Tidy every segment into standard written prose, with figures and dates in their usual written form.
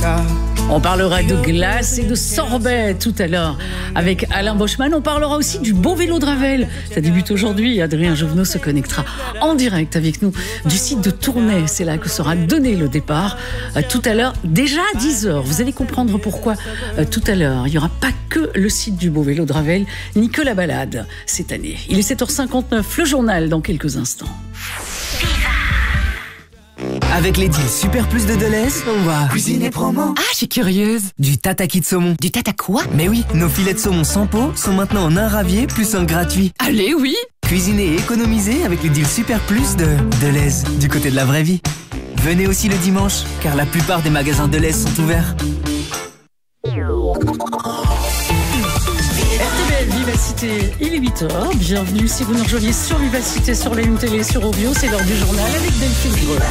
On parlera de glace et de sorbet tout à l'heure avec Alain Boschman. On parlera aussi du beau vélo de Ravel. Ça débute aujourd'hui. Adrien Jouvenot se connectera en direct avec nous du site de Tournai. C'est là que sera donné le départ. Tout à l'heure, déjà à 10h. Vous allez comprendre pourquoi tout à l'heure. Il n'y aura pas que le site du beau vélo de Ravel, ni que la balade cette année. Il est 7h59. Le journal dans quelques instants. Avec les deals Super Plus de Deleuze, on va cuisiner promo. Ah, je suis curieuse. Du tataki de saumon. Du tata quoi? Mais oui, nos filets de saumon sans peau sont maintenant en un ravier plus un gratuit. Allez, oui. Cuisiner et économiser avec les deals Super Plus de Deleuze, du côté de la vraie vie. Venez aussi le dimanche, car la plupart des magasins Deleuze sont ouverts. RTBL Vivacité, il est 8h. Bienvenue si vous nous rejoignez sur Vivacité, sur la Une Télé, sur Ovio. C'est l'heure du journal avec Delphine Breu.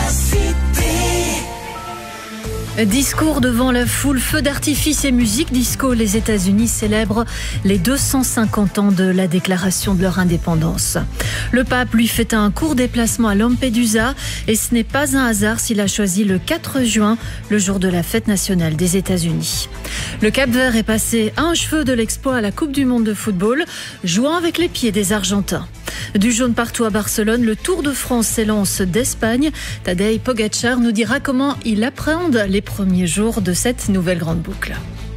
Discours devant la foule, feux d'artifice et musique disco. Les États-Unis célèbrent les 250 ans de la déclaration de leur indépendance. Le pape lui fait un court déplacement à Lampedusa et ce n'est pas un hasard s'il a choisi le 4 juin, le jour de la fête nationale des États-Unis. Le Cap-Vert est passé à un cheveu de l'exploit à la Coupe du Monde de football, jouant avec les pieds des Argentins. Du jaune partout à Barcelone, le Tour de France s'élance d'Espagne. Tadej Pogačar nous dira comment il appréhende les premiers jours de cette nouvelle grande boucle.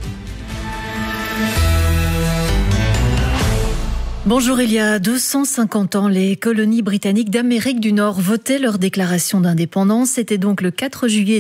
Bonjour, il y a 250 ans, les colonies britanniques d'Amérique du Nord votaient leur déclaration d'indépendance. C'était donc le 4 juillet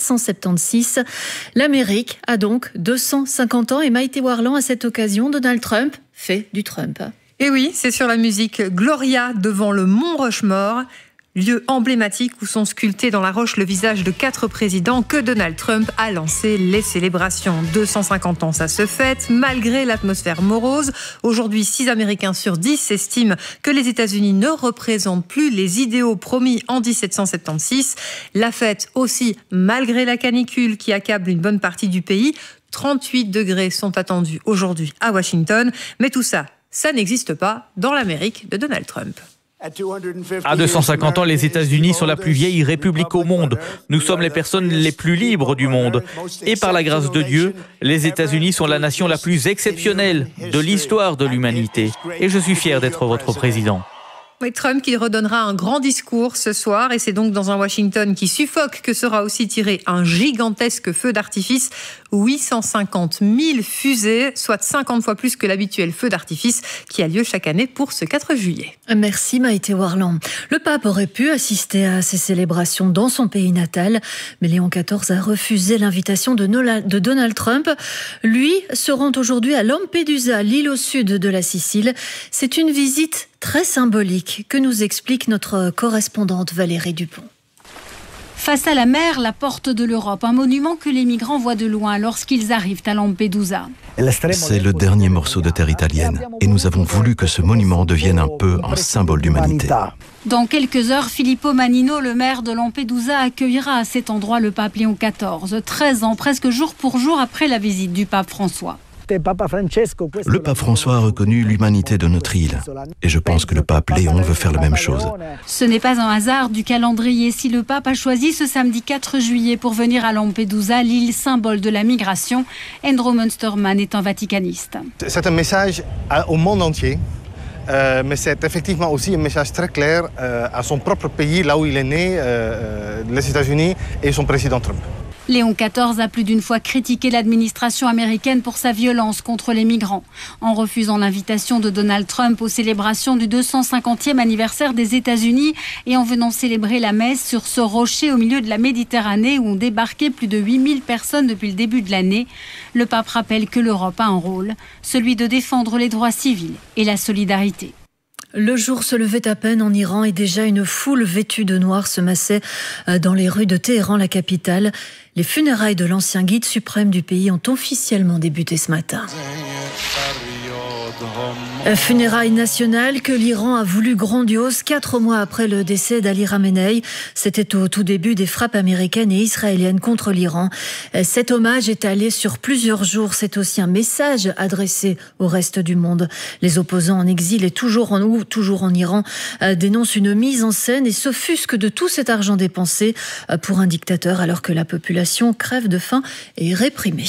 1776. L'Amérique a donc 250 ans et Maïté Warlan, à cette occasion, Donald Trump fait du Trump. Et oui, c'est sur la musique Gloria devant le Mont Rushmore, lieu emblématique où sont sculptés dans la roche le visage de 4 présidents, que Donald Trump a lancé les célébrations. 250 ans, ça se fête, malgré l'atmosphère morose. Aujourd'hui, 6 Américains sur 10 estiment que les États-Unis ne représentent plus les idéaux promis en 1776. La fête aussi, malgré la canicule qui accable une bonne partie du pays. 38 degrés sont attendus aujourd'hui à Washington. Mais tout ça, ça n'existe pas dans l'Amérique de Donald Trump. À 250 ans, les États-Unis sont la plus vieille république au monde. Nous sommes les personnes les plus libres du monde. Et par la grâce de Dieu, les États-Unis sont la nation la plus exceptionnelle de l'histoire de l'humanité. Et je suis fier d'être votre président. Oui, Trump qui redonnera un grand discours ce soir, et c'est donc dans un Washington qui suffoque que sera aussi tiré un gigantesque feu d'artifice. 850 000 fusées, soit 50 fois plus que l'habituel feu d'artifice qui a lieu chaque année pour ce 4 juillet. Merci Maïté Warlan. Le pape aurait pu assister à ces célébrations dans son pays natal, mais Léon XIV a refusé l'invitation de Donald Trump. Lui se rend aujourd'hui à Lampedusa, l'île au sud de la Sicile. C'est une visite très symbolique que nous explique notre correspondante Valérie Dupont. Face à la mer, la porte de l'Europe, un monument que les migrants voient de loin lorsqu'ils arrivent à Lampedusa. C'est le dernier morceau de terre italienne et nous avons voulu que ce monument devienne un peu un symbole d'humanité. Dans quelques heures, Filippo Mannino, le maire de Lampedusa, accueillera à cet endroit le pape Léon XIV, 13 ans, presque jour pour jour après la visite du pape François. Le pape François a reconnu l'humanité de notre île et je pense que le pape Léon veut faire la même chose. Ce n'est pas un hasard du calendrier si le pape a choisi ce samedi 4 juillet pour venir à Lampedusa, l'île symbole de la migration. Andrew Munsterman est un vaticaniste. C'est un message au monde entier. Mais c'est effectivement aussi un message très clair à son propre pays, là où il est né, les États-Unis et son président Trump. Léon XIV a plus d'une fois critiqué l'administration américaine pour sa violence contre les migrants. En refusant l'invitation de Donald Trump aux célébrations du 250e anniversaire des États-Unis et en venant célébrer la messe sur ce rocher au milieu de la Méditerranée où ont débarqué plus de 8000 personnes depuis le début de l'année, le pape rappelle que l'Europe a un rôle, celui de défendre les droits civils et la solidarité. Le jour se levait à peine en Iran et déjà une foule vêtue de noir se massait dans les rues de Téhéran, la capitale. Les funérailles de l'ancien guide suprême du pays ont officiellement débuté ce matin. Funérailles nationales que l'Iran a voulu grandiose 4 mois après le décès d'Ali Khamenei. C'était au tout début des frappes américaines et israéliennes contre l'Iran. Cet hommage étalé sur plusieurs jours, c'est aussi un message adressé au reste du monde. Les opposants en exil et toujours en Iran dénoncent une mise en scène et s'offusquent de tout cet argent dépensé pour un dictateur alors que la population crève de faim et est réprimée.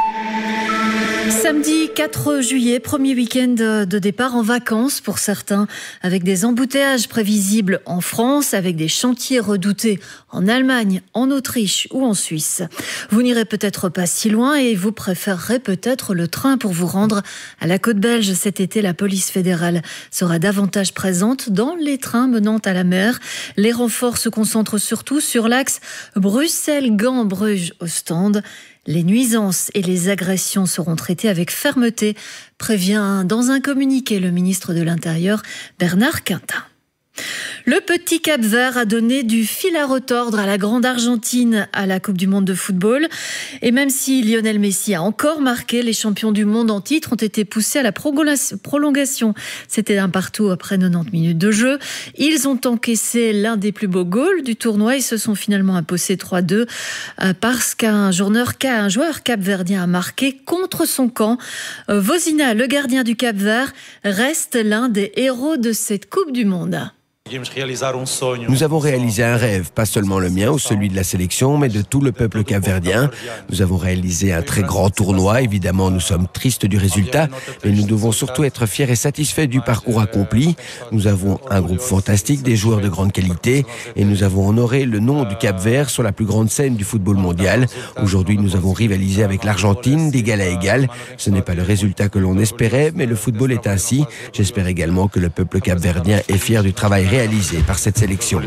Samedi 4 juillet, premier week-end de départ en vacances pour certains, avec des embouteillages prévisibles en France, avec des chantiers redoutés en Allemagne, en Autriche ou en Suisse. Vous n'irez peut-être pas si loin et vous préférerez peut-être le train pour vous rendre à la côte belge. Cet été, la police fédérale sera davantage présente dans les trains menant à la mer. Les renforts se concentrent surtout sur l'axe Bruxelles-Gand-Bruges-Ostende. Les nuisances et les agressions seront traitées avec fermeté, prévient dans un communiqué le ministre de l'Intérieur Bernard Quintin. Le petit Cap-Vert a donné du fil à retordre à la grande Argentine à la Coupe du Monde de football. Et même si Lionel Messi a encore marqué, les champions du monde en titre ont été poussés à la prolongation. C'était un partout après 90 minutes de jeu. Ils ont encaissé l'un des plus beaux goals du tournoi et se sont finalement imposés 3-2 parce qu'un joueur cap-verdien a marqué contre son camp. Vozina, le gardien du Cap-Vert, reste l'un des héros de cette Coupe du Monde. Nous avons réalisé un rêve, pas seulement le mien ou celui de la sélection, mais de tout le peuple capverdien. Nous avons réalisé un très grand tournoi. Évidemment, nous sommes tristes du résultat, mais nous devons surtout être fiers et satisfaits du parcours accompli. Nous avons un groupe fantastique, des joueurs de grande qualité, et nous avons honoré le nom du Cap-Vert sur la plus grande scène du football mondial. Aujourd'hui, nous avons rivalisé avec l'Argentine d'égal à égal. Ce n'est pas le résultat que l'on espérait, mais le football est ainsi. J'espère également que le peuple capverdien est fier du travail réalisé par cette sélection.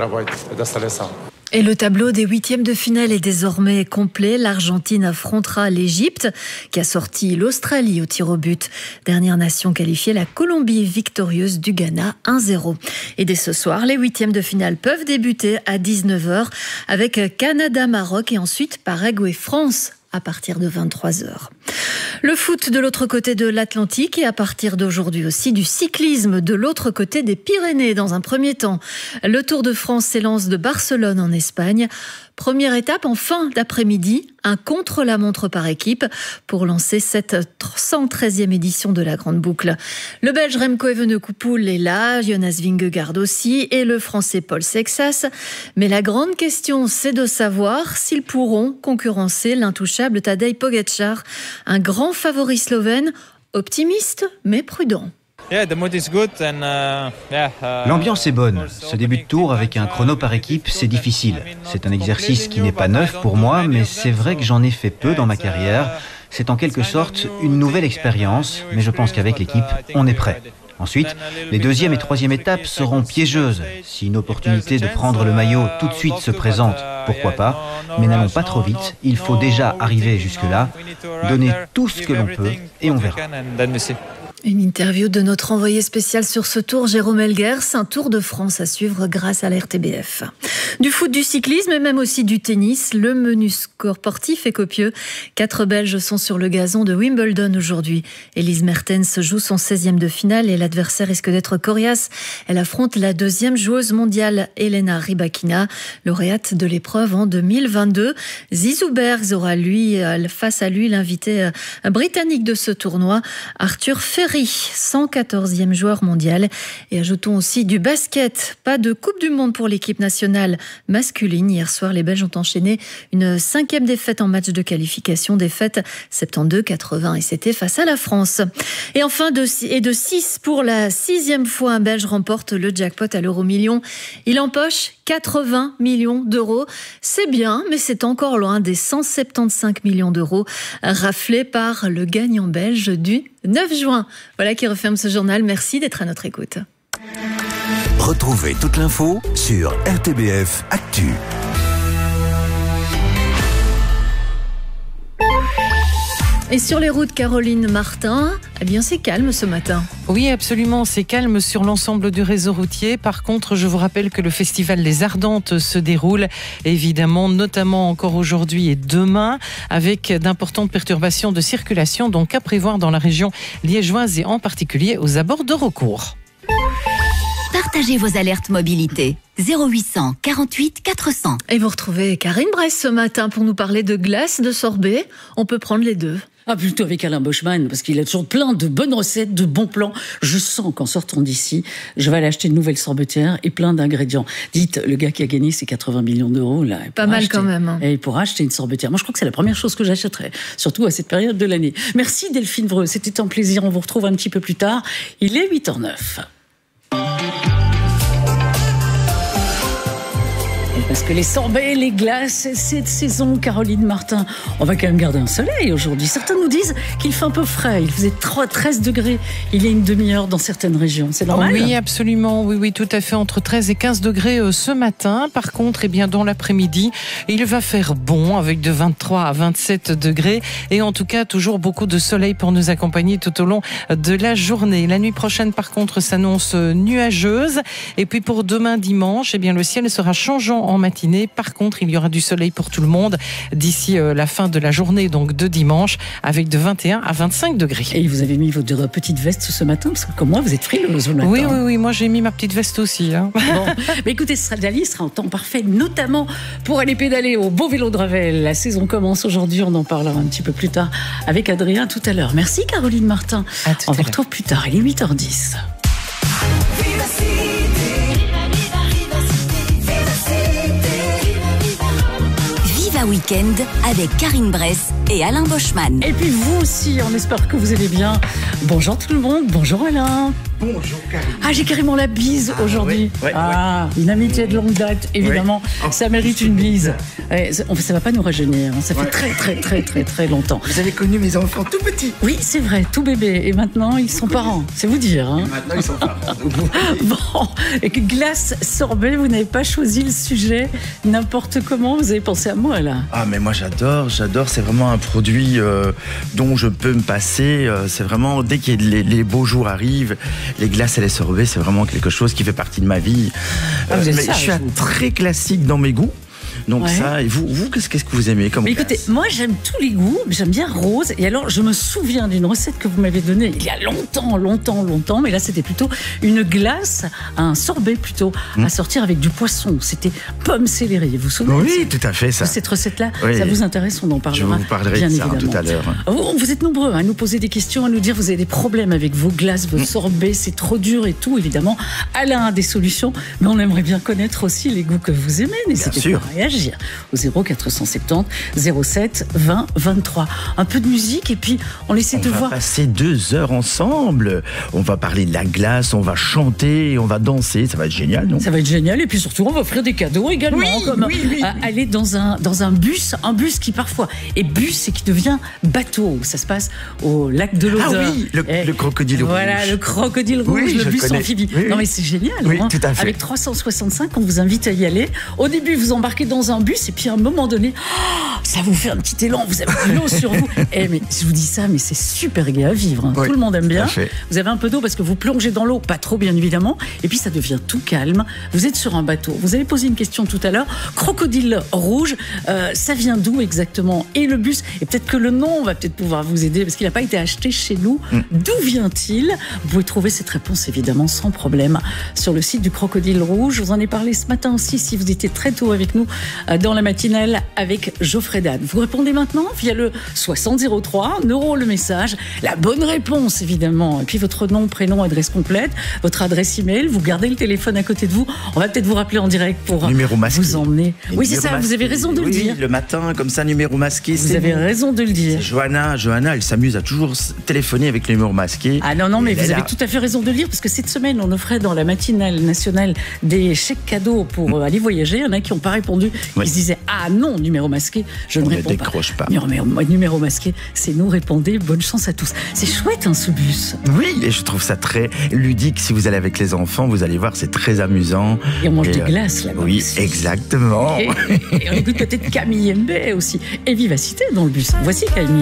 Et le tableau des 8e de finale est désormais complet. L'Argentine affrontera l'Égypte, qui a sorti l'Australie au tir au but. Dernière nation qualifiée, la Colombie victorieuse du Ghana 1-0. Et dès ce soir, les 8e de finale peuvent débuter à 19h avec Canada-Maroc et ensuite Paraguay-France à partir de 23h. Le foot de l'autre côté de l'Atlantique et à partir d'aujourd'hui aussi du cyclisme de l'autre côté des Pyrénées dans un premier temps. Le Tour de France s'élance de Barcelone en Espagne. Première étape en fin d'après-midi, un contre-la-montre par équipe pour lancer cette 113e édition de la Grande Boucle. Le Belge Remco Evenepoel est là, Jonas Vingegaard aussi et le Français Paul Sexas. Mais la grande question, c'est de savoir s'ils pourront concurrencer l'intouchable Tadej Pogačar, un grand favori slovène, optimiste mais prudent. L'ambiance est bonne. Ce début de tour avec un chrono par équipe, c'est difficile. C'est un exercice qui n'est pas neuf pour moi, mais c'est vrai que j'en ai fait peu dans ma carrière. C'est en quelque sorte une nouvelle expérience, mais je pense qu'avec l'équipe, on est prêt. Ensuite, les 2e et 3e étapes seront piégeuses. Si une opportunité de prendre le maillot tout de suite se présente, pourquoi pas, mais n'allons pas trop vite. Il faut déjà arriver jusque-là, donner tout ce que l'on peut et on verra. Une interview de notre envoyé spécial sur ce tour, Jérôme Elguers, un Tour de France à suivre grâce à la RTBF. Du foot, du cyclisme et même aussi du tennis, le menu sportif est copieux. 4 Belges sont sur le gazon de Wimbledon aujourd'hui. Elise Mertens joue son 16e de finale et l'adversaire risque d'être coriace. Elle affronte la 2e joueuse mondiale, Elena Rybakina, lauréate de l'épreuve en 2022. Zizou Bergs aura face à lui l'invité britannique de ce tournoi, Arthur Ferry, 114e joueur mondial. Et ajoutons aussi du basket. Pas de Coupe du Monde pour l'équipe nationale masculine. Hier soir, les Belges ont enchaîné une 5e défaite en match de qualification. Défaite 72-80 et c'était face à la France. Et enfin, de 6 pour la 6e fois, un Belge remporte le jackpot à l'euro-million. Il empoche 80 millions d'euros. C'est bien, mais c'est encore loin des 175 millions d'euros raflés par le gagnant belge du 9 juin. Voilà qui referme ce journal. Merci d'être à notre écoute. Retrouvez toute l'info sur RTBF Actu. Et sur les routes, Caroline Martin, eh bien c'est calme ce matin. Oui, absolument, c'est calme sur l'ensemble du réseau routier. Par contre, je vous rappelle que le festival Les Ardentes se déroule, évidemment, notamment encore aujourd'hui et demain, avec d'importantes perturbations de circulation, donc à prévoir dans la région liégeoise et en particulier aux abords de Raucourt. Partagez vos alertes mobilité. 0800 48 400. Et vous retrouvez Karine Bress ce matin pour nous parler de glace, de sorbet. On peut prendre les deux. Ah, plutôt avec Alain Boschman, parce qu'il a toujours plein de bonnes recettes, de bons plans. Je sens qu'en sortant d'ici, je vais aller acheter une nouvelle sorbetière et plein d'ingrédients. Dites, le gars qui a gagné ses 80 millions d'euros, là. Pas mal quand même. Et pour acheter une sorbetière. Moi, je crois que c'est la première chose que j'achèterais, surtout à cette période de l'année. Merci Delphine Vreux, c'était un plaisir. On vous retrouve un petit peu plus tard. Il est 8h09. Parce que les sorbets, les glaces, c'est de saison, Caroline Martin. On va quand même garder un soleil aujourd'hui. Certains nous disent qu'il fait un peu frais. Il faisait 13 degrés il y a une demi-heure dans certaines régions. C'est normal ? Oui, absolument. Oui, tout à fait. Entre 13 et 15 degrés ce matin. Par contre, dans l'après-midi, il va faire bon avec de 23 à 27 degrés. Et en tout cas, toujours beaucoup de soleil pour nous accompagner tout au long de la journée. La nuit prochaine, par contre, s'annonce nuageuse. Et puis pour demain dimanche, le ciel sera changeant en matinée. Par contre, il y aura du soleil pour tout le monde d'ici la fin de la journée, donc de dimanche, avec de 21 à 25 degrés. Et vous avez mis votre petite veste ce matin, parce que comme moi, vous êtes frileuse le matin. Oui, moi j'ai mis ma petite veste aussi. Bon, mais écoutez, Dali sera en temps parfait, notamment pour aller pédaler au beau vélo de Ravel. La saison commence aujourd'hui, on en parlera un petit peu plus tard avec Adrien tout à l'heure. Merci Caroline Martin. On vous retrouve plus tard, il est 8h10. Week-end avec Karine Bress et Alain Boschman. Et puis vous aussi, on espère que vous allez bien. Bonjour tout le monde, bonjour Alain. Bonjour Karine. Ah, j'ai carrément la bise aujourd'hui. Ouais. Une amitié de longue date, évidemment. Ouais. Ça mérite une bise. Ça va pas nous rajeunir. Ça fait très longtemps. Vous avez connu mes enfants tout petits. Oui, c'est vrai, tout bébé. Et maintenant, ils sont parents. C'est vous dire. Et maintenant, ils sont parents. Bon, et que glace, sorbet, vous n'avez pas choisi le sujet n'importe comment. Vous avez pensé à moi, là. Ah, mais moi, j'adore. C'est vraiment un produit dont je peux me passer. C'est vraiment, dès que les beaux jours arrivent, les glaces et les sorbets, c'est vraiment quelque chose qui fait partie de ma vie. Mais je suis très classique dans mes goûts. Donc ça, et vous qu'est-ce que vous aimez comme glace ? Écoutez, moi j'aime tous les goûts, mais j'aime bien rose. Et alors, je me souviens d'une recette que vous m'avez donnée il y a longtemps, mais là c'était plutôt une glace, un sorbet plutôt, à sortir avec du poisson. C'était pomme céleri, vous vous souvenez ? Oui, tout à fait ça. Cette recette-là, ça vous intéresse, on en parlera. Je vous parlerai bien de ça évidemment tout à l'heure. Vous êtes nombreux à nous poser des questions, à nous dire vous avez des problèmes avec vos glaces, vos sorbets, c'est trop dur et tout, évidemment. Alain a des solutions, mais on aimerait bien connaître aussi les goûts que vous aimez. N'hésitez pas à réagir au 0470 07 20 23. Un peu de musique et puis on essaie de voir. On va passer 2 heures ensemble. On va parler de la glace, on va chanter, on va danser. Ça va être génial, non ? Ça va être génial et puis surtout on va offrir des cadeaux également. Aller dans un bus qui parfois est bus et qui devient bateau. Ça se passe au lac de l'Odeur. Ah oui, le crocodile rouge. Voilà, le crocodile rouge, le bus amphibie. Oui. Non mais c'est génial. Oui, tout à fait. Avec 365, on vous invite à y aller. Au début, vous embarquez dans un bus et puis à un moment donné, ça vous fait un petit élan, vous avez de l'eau sur vous. Mais je vous dis ça, mais c'est super gai à vivre. Tout le monde aime bien. Vous avez un peu d'eau parce que vous plongez dans l'eau, pas trop bien évidemment, et puis ça devient tout calme. Vous êtes sur un bateau. Vous avez posé une question tout à l'heure. Crocodile rouge, ça vient d'où exactement ? Et le bus, et peut-être que le nom va peut-être pouvoir vous aider parce qu'il n'a pas été acheté chez nous. D'où vient-il ? Vous pouvez trouver cette réponse évidemment sans problème sur le site du Crocodile Rouge. Je vous en ai parlé ce matin aussi si vous étiez très tôt avec nous dans la matinale avec Geoffrey Dan. Vous répondez maintenant via le 6003, Neuro le message, la bonne réponse évidemment, et puis votre nom, prénom, adresse complète, votre adresse email, vous gardez le téléphone à côté de vous, on va peut-être vous rappeler en direct pour vous emmener. Oui c'est ça, masqué. Vous avez raison de le dire. Le matin comme ça, numéro masqué. Vous avez raison de le dire. Johanna, elle s'amise à toujours téléphoner avec le numéro masqué. Ah non, mais vous avez tout à fait raison de le dire parce que cette semaine on offrait dans la matinale nationale des chèques cadeaux pour aller voyager. Il y en a qui n'ont pas répondu, qui se disaient ah non, numéro masqué, je ne réponds pas. Numéro masqué, c'est nous, répondez, bonne chance à tous. C'est chouette ce bus. Oui, et je trouve ça très ludique. Si vous allez avec les enfants, vous allez voir, c'est très amusant. Et on mange des glaces là-bas. Oui, aussi. Exactement. Et on écoute peut-être Camille Mbé aussi. Et Vivacité dans le bus. Voici Camille.